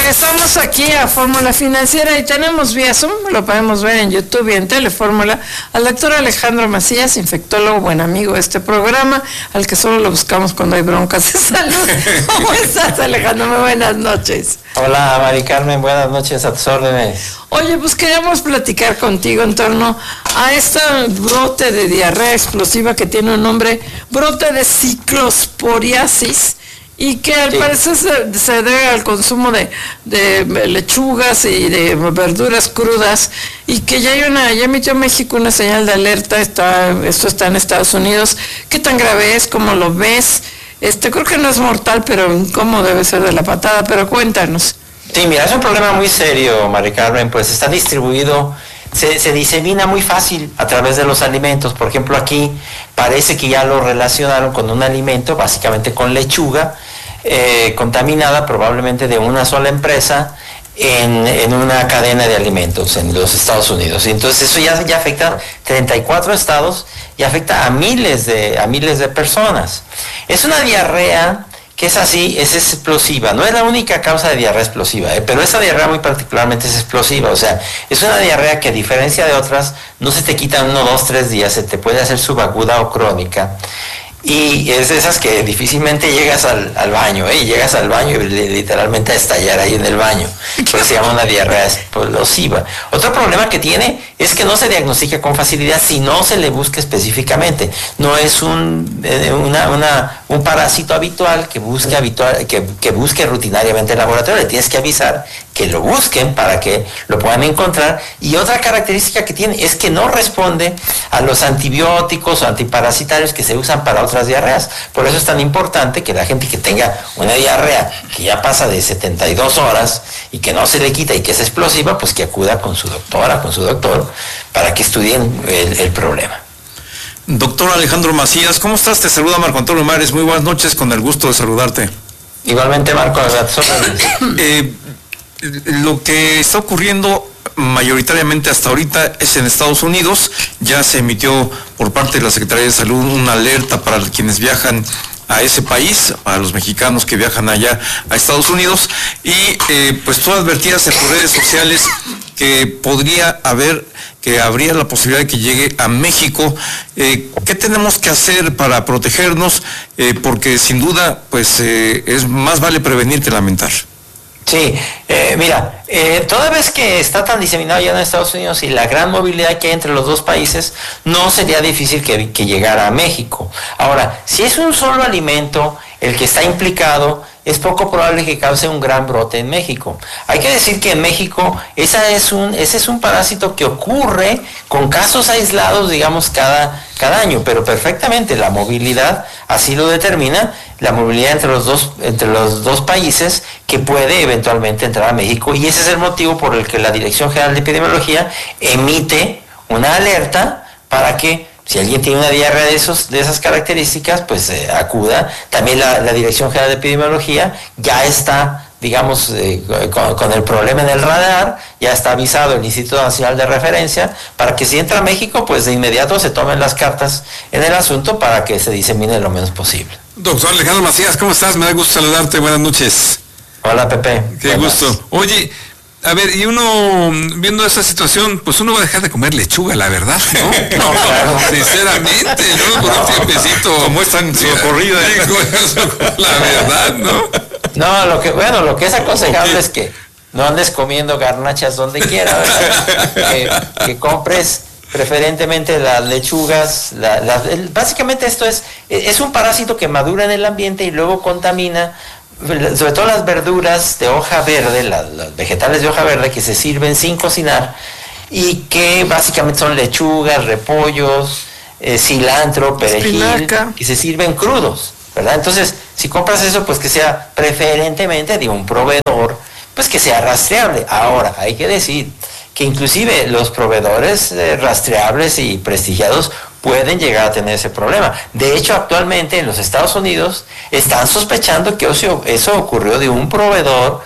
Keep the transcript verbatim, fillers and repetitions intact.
Regresamos aquí a Fórmula Financiera y tenemos vía Zoom, lo podemos ver en YouTube y en Telefórmula, al doctor Alejandro Macías, infectólogo, buen amigo de este programa, al que solo lo buscamos cuando hay broncas de salud. ¿Cómo estás, Alejandro? Muy buenas noches. Hola, Mari Carmen, buenas noches, a tus órdenes. Oye, pues queríamos platicar contigo en torno a este brote de diarrea explosiva que tiene un nombre, brote de ciclosporiasis, y que al sí. parecer se, se debe al consumo de, de lechugas y de verduras crudas, y que ya hay una, ya emitió México una señal de alerta. Está, esto está en Estados Unidos. ¿Qué tan grave es? ¿Cómo lo ves? Este, creo que no es mortal, pero ¿cómo debe ser de la patada? Pero cuéntanos. Sí, mira, es un problema muy serio, Mari Carmen, pues está distribuido, se, se disemina muy fácil a través de los alimentos. Por ejemplo, aquí parece que ya lo relacionaron con un alimento, básicamente con lechuga, eh, contaminada probablemente de una sola empresa en, en una cadena de alimentos en los Estados Unidos. Y entonces eso ya, ya afecta a treinta y cuatro estados y afecta a miles de, a miles de personas. Es una diarrea que es así, es explosiva. No es la única causa de diarrea explosiva, ¿eh? Pero esa diarrea muy particularmente es explosiva. O sea, es una diarrea que a diferencia de otras, no se te quita en uno, dos, tres días, se te puede hacer subaguda o crónica. Y es de esas que difícilmente llegas al, al baño, ¿eh? Llegas al baño y literalmente a estallar ahí en el baño. Pues se llama una diarrea explosiva. Otro problema que tiene es que no se diagnostica con facilidad si no se le busca específicamente. No es un, una, una, un parásito habitual que busque, habitual, que, que busque rutinariamente el laboratorio. Le tienes que avisar que lo busquen para que lo puedan encontrar. Y otra característica que tiene es que no responde a los antibióticos o antiparasitarios que se usan para otras diarreas. Por eso es tan importante que la gente que tenga una diarrea que ya pasa de setenta y dos horas y que no se le quita y que es explosiva, pues que acuda con su doctora, con su doctor, para que estudien el, el problema. Doctor Alejandro Macías, ¿cómo estás? Te saluda Marco Antonio Mares. Muy buenas noches, con el gusto de saludarte. Igualmente, Marco. eh, lo que está ocurriendo mayoritariamente hasta ahorita es en Estados Unidos. Ya se emitió por parte de la Secretaría de Salud una alerta para quienes viajan a ese país, a los mexicanos que viajan allá a Estados Unidos, y eh, pues tú advertías en tus redes sociales que podría haber, que habría la posibilidad de que llegue a México. Eh, ¿qué tenemos que hacer para protegernos? Eh, porque sin duda, pues eh, es más vale prevenir que lamentar. Sí, eh, mira, eh, toda vez que está tan diseminado ya en Estados Unidos y la gran movilidad que hay entre los dos países, no sería difícil que, que llegara a México. Ahora, si es un solo alimento el que está implicado, es poco probable que cause un gran brote en México. Hay que decir que en México esa es un, ese es un parásito que ocurre con casos aislados, digamos, cada, cada año, pero perfectamente la movilidad así lo determina, la movilidad entre los dos, entre los dos países, que puede eventualmente entrar a México, y ese es el motivo por el que la Dirección General de Epidemiología emite una alerta para que si alguien tiene una diarrea de, esos, de esas características, pues eh, acuda. También la, la Dirección General de Epidemiología ya está, digamos, eh, con, con el problema en el radar, ya está avisado el Instituto Nacional de Referencia, para que si entra a México, pues de inmediato se tomen las cartas en el asunto para que se disemine lo menos posible. Doctor Alejandro Macías, ¿cómo estás? Me da gusto saludarte, buenas noches. Hola, Pepe. Qué Buenas. gusto. Oye, a ver, y uno, viendo esa situación, pues uno va a dejar de comer lechuga, la verdad, ¿no? No, claro. Sinceramente, ¿no? Por un tiempecito. Como es tan socorrida. La verdad, ¿no? No, lo que, bueno, lo que es aconsejable okay. es que no andes comiendo garnachas donde quiera, que, que compres preferentemente las lechugas, la, la, el, básicamente esto es, es un parásito que madura en el ambiente y luego contamina, sobre todo las verduras de hoja verde, las, las vegetales de hoja verde que se sirven sin cocinar y que básicamente son lechugas, repollos, eh, cilantro, perejil, espinaca, que se sirven crudos, ¿verdad? Entonces, si compras eso, pues que sea preferentemente de un proveedor, pues que sea rastreable. Ahora, hay que decir que inclusive los proveedores eh, rastreables y prestigiados pueden llegar a tener ese problema. De hecho, actualmente en los Estados Unidos están sospechando que eso, eso ocurrió de un proveedor